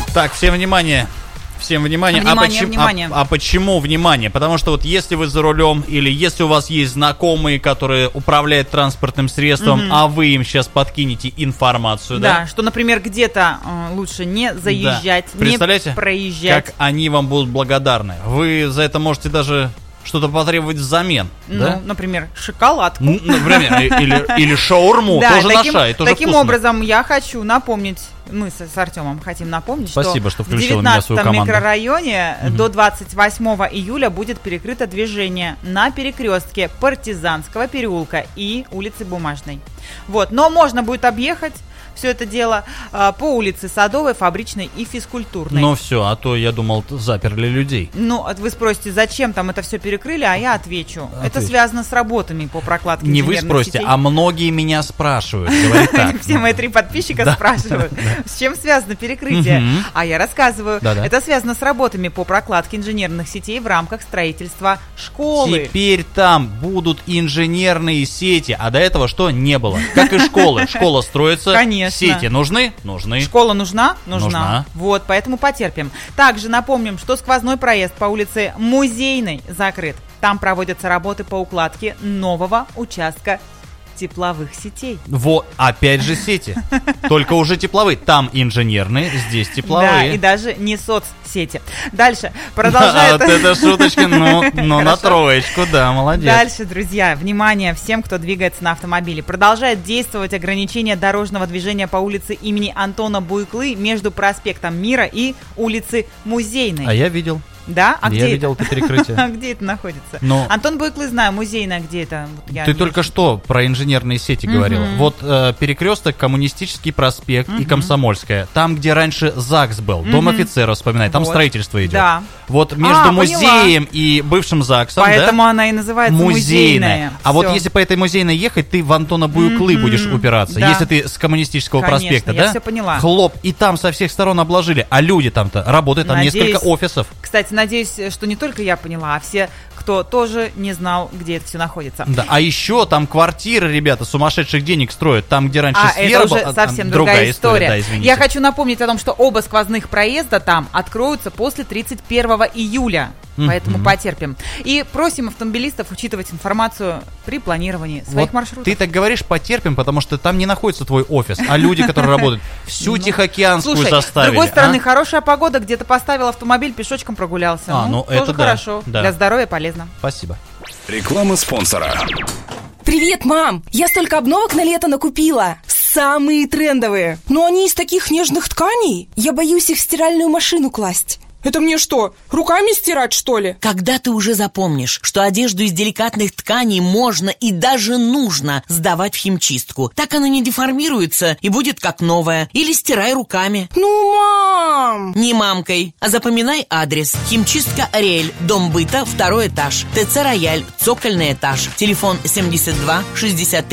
Так, всем внимание. Всем внимание. Внимание. А почему внимание? Потому что вот если вы за рулем или если у вас есть знакомые, которые управляют транспортным средством, а вы им сейчас подкинете информацию, да, что, например, где-то лучше не заезжать, не проезжать. Как они вам будут благодарны. Вы за это можете даже что-то потребовать взамен. Ну, да? Например, шоколадку. Например, или шаурму, тоже на шае, тоже таким вкусно. Образом, я хочу напомнить, мы с Артемом хотим напомнить, Спасибо, что в включила меня в свою 19-м команду. микрорайоне до 28 июля будет перекрыто движение на перекрестке Партизанского переулка и улицы Бумажной. Вот, но можно будет объехать все это дело по улице Садовой, Фабричной и Физкультурной. Ну все, а то я думал, заперли людей. Ну, вы спросите, зачем там это все перекрыли, а я отвечу. Это связано с работами по прокладке Не вы инженерных спросите, сетей. а многие меня спрашивают. Говорит так. Все мои 3 подписчика спрашивают, с чем связано перекрытие. А я рассказываю. Это связано с работами по прокладке инженерных сетей в рамках строительства школы. Теперь там будут инженерные сети, а до этого что? Не было. Как и школы. Школа строится. Конечно. Сети нужны? Нужны. Школа нужна? Нужна. Вот, поэтому потерпим. Также напомним, что сквозной проезд по улице Музейной закрыт. Там проводятся работы по укладке нового участка тепловых сетей. Вот, опять же сети. Только уже тепловые. Там инженерные, здесь тепловые. Да, и даже не соцсети. Дальше, продолжает... Вот эта шуточка, ну на троечку, да, молодец. Дальше, друзья, внимание всем, кто двигается на автомобиле. Продолжает действовать ограничение дорожного движения по улице имени Антона Буйклы между проспектом Мира и улицы Музейной. А я видел. Да? А я где видел это перекрытие. А где это находится? Но... Антон Буйклы, знаю, Музейная, где это? Ты только что про инженерные сети говорила. Вот перекресток, Коммунистический проспект и Комсомольская. Там, где раньше ЗАГС был, Дом офицеров, вспоминай, там строительство идет. Да. Вот между музеем и бывшим ЗАГСом, поэтому она и называется Музейная. А вот если по этой Музейной ехать, ты в Антона Буйклы будешь упираться. Да. Если ты с Коммунистического проспекта, я да? все поняла. Хлоп, и там со всех сторон обложили. А люди там-то работают, там несколько офисов. Кстати, надеюсь, что не только я поняла, а все, кто тоже не знал, где это все находится. Да, а еще там квартиры, ребята, сумасшедших денег строят. Там, где раньше это уже совсем другая история. Да, извините. Я хочу напомнить о том, что оба сквозных проезда там откроются после 31 июля. Поэтому потерпим. И просим автомобилистов учитывать информацию при планировании своих маршрутов. Ты так говоришь потерпим, потому что там не находится твой офис, а люди, которые работают, всю Тихоокеанскую заставили. С другой стороны, хорошая погода, где-то поставил автомобиль, пешочком прогулялся. Тоже это хорошо. Да. Для здоровья полезно. Спасибо. Реклама спонсора. Привет, мам! Я столько обновок на лето накупила. Самые трендовые. Но они из таких нежных тканей. Я боюсь их в стиральную машину класть. Это мне что, руками стирать, что ли? Когда ты уже запомнишь, что одежду из деликатных тканей можно и даже нужно сдавать в химчистку, так она не деформируется и будет как новая. Или стирай руками. Ну, мам! Не мамкой, а запоминай адрес. Химчистка Ариэль, дом быта, 2-й этаж. ТЦ Рояль, цокольный этаж. Телефон 72 63